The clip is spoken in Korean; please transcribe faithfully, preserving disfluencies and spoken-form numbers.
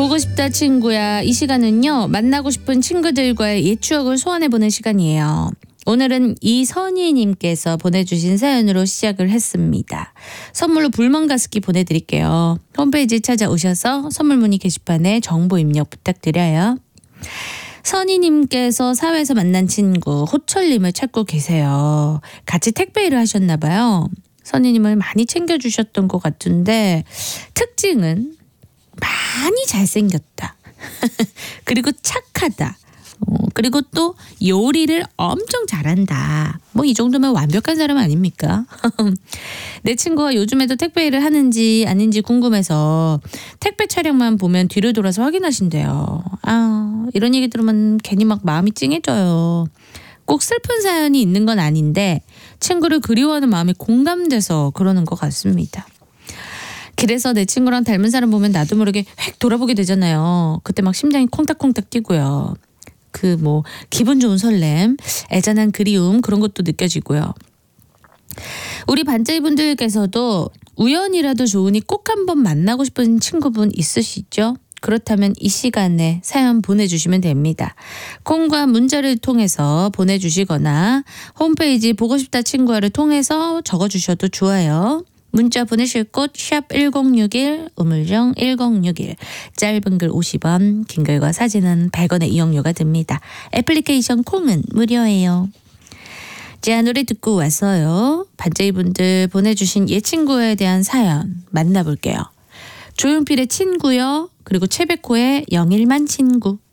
보고 싶다 친구야. 이 시간은요, 만나고 싶은 친구들과의 옛 추억을 소환해보는 시간이에요. 오늘은 이선희님께서 보내주신 사연으로 시작을 했습니다. 선물로 불멍 가습기 보내드릴게요. 홈페이지 찾아오셔서 선물 문의 게시판에 정보 입력 부탁드려요. 선희님께서 사회에서 만난 친구 호철님을 찾고 계세요. 같이 택배 일을 하셨나 봐요. 선희님을 많이 챙겨주셨던 것 같은데 특징은 많이 잘생겼다. 그리고 착하다. 어, 그리고 또 요리를 엄청 잘한다. 뭐 이 정도면 완벽한 사람 아닙니까? 내 친구가 요즘에도 택배 일을 하는지 아닌지 궁금해서 택배 차량만 보면 뒤를 돌아서 확인하신대요. 아, 이런 얘기 들으면 괜히 막 마음이 찡해져요. 꼭 슬픈 사연이 있는 건 아닌데 친구를 그리워하는 마음이 공감돼서 그러는 것 같습니다. 길에서 내 친구랑 닮은 사람 보면 나도 모르게 획 돌아보게 되잖아요. 그때 막 심장이 콩닥콩닥 뛰고요. 그 뭐 기분 좋은 설렘, 애잔한 그리움 그런 것도 느껴지고요. 우리 반짝이분들께서도 우연이라도 좋으니 꼭 한번 만나고 싶은 친구분 있으시죠? 그렇다면 이 시간에 사연 보내주시면 됩니다. 콩과 문자를 통해서 보내주시거나 홈페이지 보고 싶다 친구야를 통해서 적어주셔도 좋아요. 문자 보내실 곳 샵 일공육일, 우물정 일공육일, 짧은 글 오십 원, 긴 글과 사진은 백 원의 이용료가 듭니다. 애플리케이션 콩은 무료예요. 자, 노래 듣고 와서요. 반짝이분들 보내주신 옛 친구에 대한 사연 만나볼게요. 조용필의 친구요. 그리고 최백호의 영일만 친구.